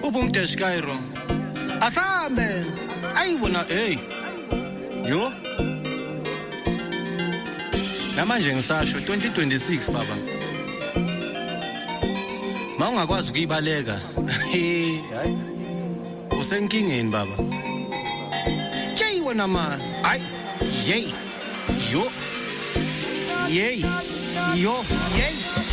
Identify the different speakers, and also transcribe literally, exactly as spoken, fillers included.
Speaker 1: ubumdesh Cairo asambe ayibona hey yo namanje ngisasho twenty twenty-six baba mawungakwazi ukuyibaleka hey usenkingeni baba hey wena man ay yey yo yey yo yey